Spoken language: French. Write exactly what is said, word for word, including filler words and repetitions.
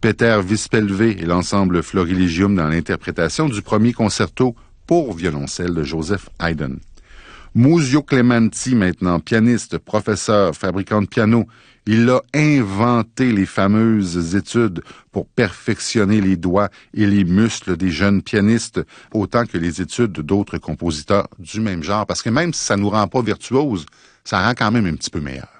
Peter Wispelvé et l'ensemble Florilegium dans l'interprétation du premier concerto pour violoncelle de Joseph Haydn. Muzio Clementi, maintenant, pianiste, professeur, fabricant de piano, il a inventé les fameuses études pour perfectionner les doigts et les muscles des jeunes pianistes, autant que les études d'autres compositeurs du même genre, parce que même si ça nous rend pas virtuoses, ça rend quand même un petit peu meilleur.